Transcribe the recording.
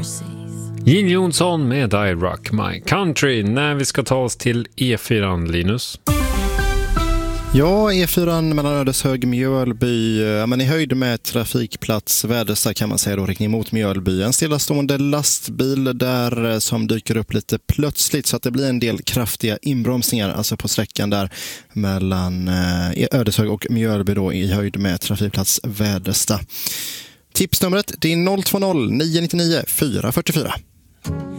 Jill Johnson med I Rock My Country när vi ska ta oss till E4, Linus. Ja, E4 mellan Ödeshög, Mjölby, men i höjd med trafikplats Väderstad kan man säga då, riktning mot Mjölby. En stillastående lastbil där som dyker upp lite plötsligt så att det blir en del kraftiga inbromsningar alltså på sträckan där mellan Ödeshög och Mjölby då i höjd med trafikplats Väderstad. Tipsnumret det är 020 999 444.